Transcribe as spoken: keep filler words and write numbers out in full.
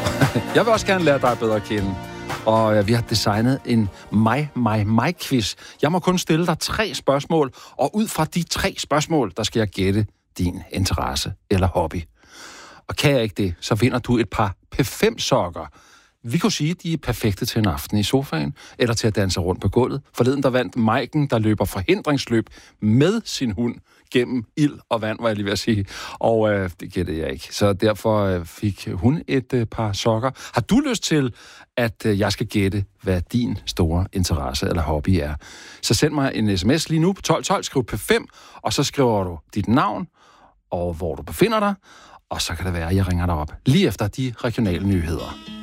Jeg vil også gerne lære dig bedre at kende. Og øh, vi har designet en mig, mig, mig-quiz. Jeg må kun stille dig tre spørgsmål, og ud fra de tre spørgsmål, der skal jeg gætte din interesse eller hobby. Og kan jeg ikke det, så vinder du et par P fem sokker. Vi kunne sige, at de er perfekte til en aften i sofaen, eller til at danse rundt på gulvet. Forleden der vandt Maiken, der løber forhindringsløb med sin hund gennem ild og vand, var jeg lige ved at sige. Og øh, det gættede jeg ikke. Så derfor øh, fik hun et øh, par sokker. Har du lyst til, at øh, jeg skal gætte, hvad din store interesse eller hobby er? Så send mig en sms lige nu på tolv tolv, skriv P fem, og så skriver du dit navn, og hvor du befinder dig, og så kan det være, at jeg ringer dig op lige efter de regionale nyheder.